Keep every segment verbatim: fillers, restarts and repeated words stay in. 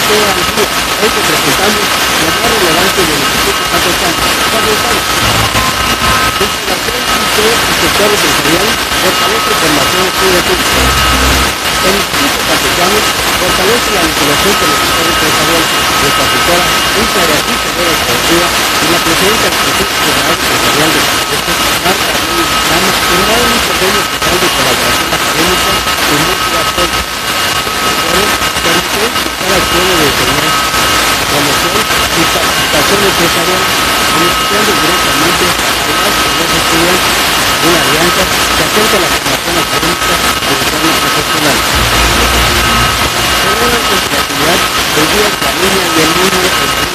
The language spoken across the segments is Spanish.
T al día. Hoy te presentamos lo más relevante del Instituto Católico. Comenzamos. Vinculación I T y sector empresarial fortalece formación estudio pública. El Instituto Católico fortalece la vinculación con el sector empresarial. Nuestra asesora es María Cristina Cooperativa y la presidenta del Consejo General Empresarial de Proyectos, Marta Núñez Lama, firmaron un convenio especial de colaboración académica y multilateral. Permite impulsar acciones de enseñanza, promoción y capacitación empresarial, beneficiando directamente a las y los estudiantes. Una alianza que acerca la formación académica al entorno profesional. Celebran con creatividad el Día de la Niña y el Niño en Galicia.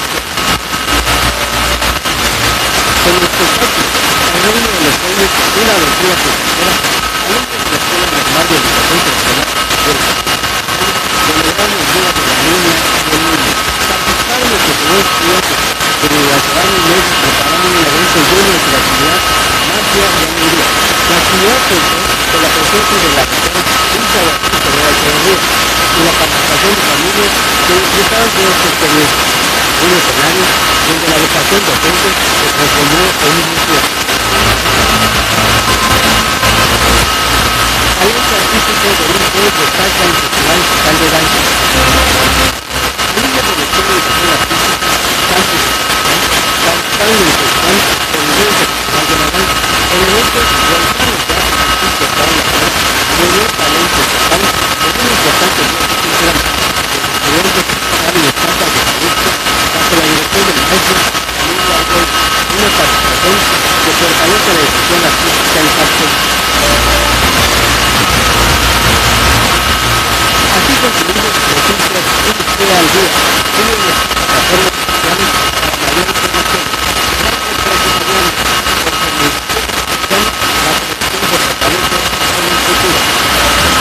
Con el espectáculo El Reino de los Sueños, una aventura profesora, alumnos de la Escuela Normal de Educación Profesional del celebraron el Día de la Niña y el Niño. Participaron los primeros estudiantes que durante varios meses prepararon un evento lleno de creatividad, magia y alegría. La actividad contó con la presencia de la doctora Luisa Batista de la Economía y la participación de familias que disfrutaron de esta experiencia. Un escenario donde la vocación docente se transformó en un misión. Talento artístico de un juez destaca en el Festival Estatal de Danza. Niños de la Escuela de Educación Artística, Campus participaron en el Festival Promoción Internacional de la Danza. El evento realizado en teatro artístico para la paz reunió talento estatal en un importante día cultural. Los estudiantes presentaron estatuas de talento bajo la dirección del maestro Camilo Arroyo, una participación que fortalece la expresión artística en Cartón. Así concluimos noticias M T al día.